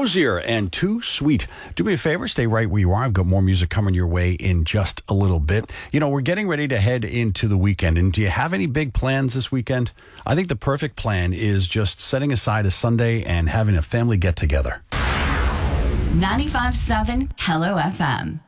Hozier and Too Sweet. Do me a favor, stay right where you are. I've got more music coming your way in just a little bit. You know, we're getting ready to head into the weekend. And do you have any big plans this weekend? I think the perfect plan is just setting aside a Sunday and having a family get together. 95.7 Hello FM.